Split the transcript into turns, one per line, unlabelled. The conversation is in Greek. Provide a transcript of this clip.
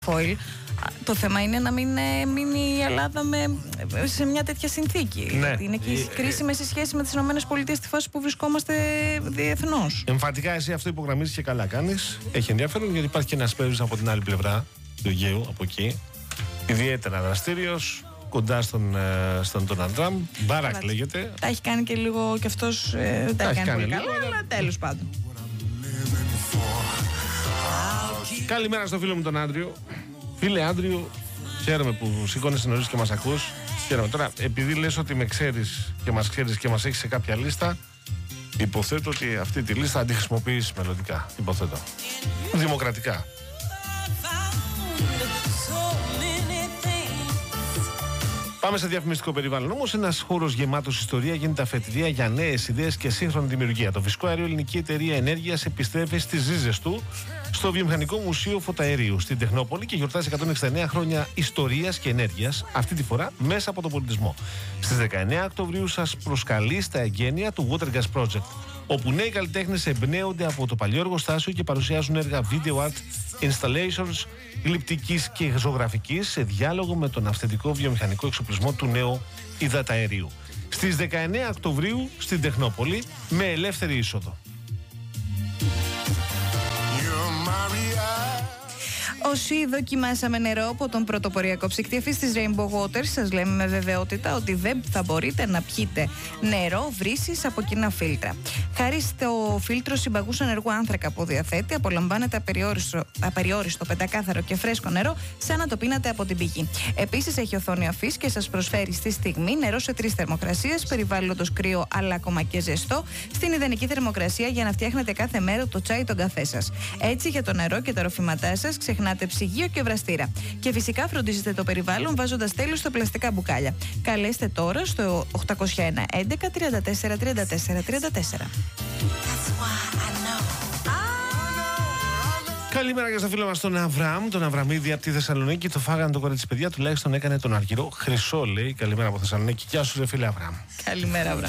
Foil. Το θέμα είναι να μην μείνει η Ελλάδα σε μια τέτοια συνθήκη.
Ναι.
Γιατί είναι και κρίσιμη σε σχέση με τις ΗΠΑ στη φάση που βρισκόμαστε διεθνώς.
Εμφαντικά εσύ αυτό υπογραμμίζεις και καλά κάνεις. Έχει ενδιαφέρον γιατί υπάρχει και ένας παίκτης από την άλλη πλευρά του Αιγαίου, από εκεί. Ιδιαίτερα δραστήριος, κοντά στον Ντόναλντ Τραμπ. Μπάρακ λέγεται.
Τα έχει κάνει και λίγο κι αυτός. Τα έχει κάνει πολύ καλά, αλλά τέλος πάντων.
Καλημέρα στο φίλο μου τον Άντριο. Φίλε Άντριο, χαίρομαι που σηκώνεσαι νωρίς και μας ακούς. Χαίρομαι. Τώρα, επειδή λες ότι με ξέρεις και μας έχεις σε κάποια λίστα, υποθέτω ότι αυτή τη λίστα θα τη χρησιμοποιήσεις μελλοντικά. Υποθέτω. Δημοκρατικά. Πάμε σε διαφημιστικό περιβάλλον. Όμως, ένας χώρος γεμάτος ιστορία γίνεται αφετηρία για νέες ιδέες και σύγχρονη δημιουργία. Το φυσικό αέριο Ελληνική Εταιρεία Ενέργειας επιστρέφει στις ρίζες του στο Βιομηχανικό Μουσείο Φωταερίου στην Τεχνόπολη και γιορτάζει 169 χρόνια ιστορίας και ενέργειας, αυτή τη φορά μέσα από τον πολιτισμό. Στις 19 Οκτωβρίου σας προσκαλεί στα εγγένεια του Watergas Project, όπου νέοι καλλιτέχνες εμπνέονται από το παλιό εργοστάσιο και παρουσιάζουν έργα video art, installations, γλυπτικής και ζωγραφικής σε διάλογο με τον αυθεντικό βιομηχανικό εξοπλισμό του νέου υδαταερίου. Στις 19 Οκτωβρίου στην Τεχνόπολη με ελεύθερη είσοδο.
Όσοι δοκιμάσαμε νερό από τον πρωτοποριακό ψυκτή αφής της Rainbow Waters, σας λέμε με βεβαιότητα ότι δεν θα μπορείτε να πιείτε νερό βρύσης από κοινά φίλτρα. Χάρη στο φίλτρο συμπαγούς ενεργού άνθρακα που διαθέτει, απολαμβάνετε απεριόριστο, πεντακάθαρο και φρέσκο νερό, σαν να το πίνατε από την πηγή. Επίσης, έχει οθόνη αφής και σας προσφέρει στη στιγμή νερό σε 3 θερμοκρασίες, περιβάλλοντος κρύο αλλά ακόμα και ζεστό, στην ιδανική θερμοκρασία για να φτιάχνετε κάθε μέρα το τσάι ή τον καφέ σας. Έτσι, για το νερό και τα ροφήματά σας, ξεχνάτε ψυγείο και βραστήρα. Και φυσικά φροντίζετε το περιβάλλον βάζοντας τέλος στα πλαστικά μπουκάλια. Καλέστε τώρα στο 801 11 34 34 34.
Καλημέρα και στο φίλο μας τον Αβραάμ, τον Αβραμίδη από τη Θεσσαλονίκη. Το φάγανε το κορίτσι, παιδιά, τουλάχιστον έκανε τον αργυρό χρυσό, λέει. Καλημέρα από Θεσσαλονίκη. Γεια σου, ρε φίλε Αβραάμ.
Καλημέρα, Αβραάμ.